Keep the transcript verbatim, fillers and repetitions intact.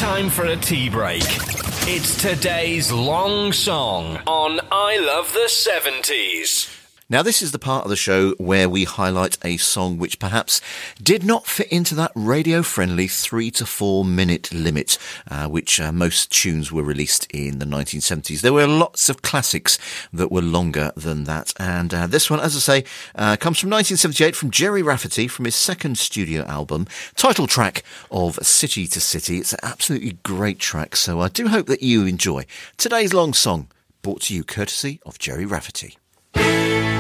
Time for a tea break. It's today's long song on I Love the seventies. Now, this is the part of the show where we highlight a song which perhaps did not fit into that radio-friendly three to four minute limit, uh, which uh, most tunes were released in the nineteen seventies. There were lots of classics that were longer than that. And uh, this one, as I say, uh, comes from nineteen seventy-eight from Gerry Rafferty from his second studio album, title track of City to City. It's an absolutely great track, so I do hope that you enjoy today's long song, brought to you courtesy of Gerry Rafferty.